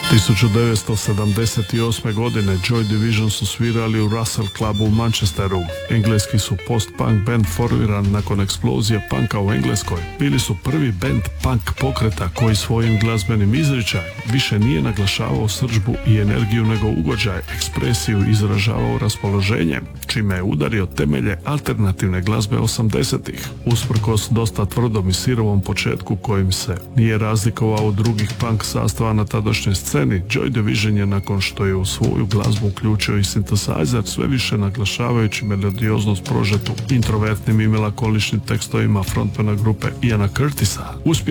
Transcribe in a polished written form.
1978. godine Joy Division su svirali u Russell Clubu u Manchesteru. Engleski su post-punk band formiran nakon eksplozije punka u Engleskoj. Bili su prvi band punk pokreta koji svojim glazbenim izričajem više nije naglašavao srdžbu i energiju nego ugođaj, ekspresiju, izražavao raspoloženje, čime je udario temelje alternativne glazbe 80-ih. Usprkos dosta tvrdom i sirovom početku kojim se nije razlikovao od drugih punk sastava na tadašnjoj sceni, Joy Division je nakon što je u svoju glazbu uključio i synthesizer, sve više naglašavajući melodioznost prožetu introvertnim i melankoličnim tekstovima frontmana grupe Iana Curtisa.